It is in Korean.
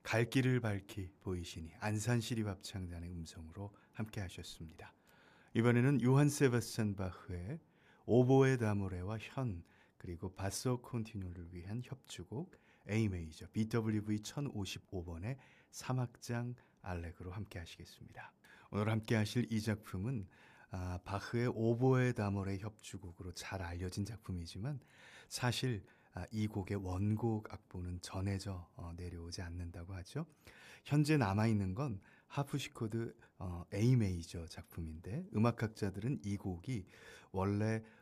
갈 길을 밝히 보이시니 안산시립합창단의 음성으로 함께 하셨습니다. 이번에는 요한 세바스찬 바흐의 오보에 다모레와 현 그리고 바소 콘티뉴를 위한 협주곡 A 메이저 BWV 1055번의 3악장 알렉으로 함께 하시겠습니다. 오늘 함께 하실 이 작품은 바흐의 오보에 다모레 협주곡으로 잘 알려진 작품이지만 사실 이 곡의 원곡 악보는 전해져 내려오지 않는다고 하죠. 현재 남아있는 건 하프시코드 A 메이저 작품인데 음악학자들은 이 곡이 원래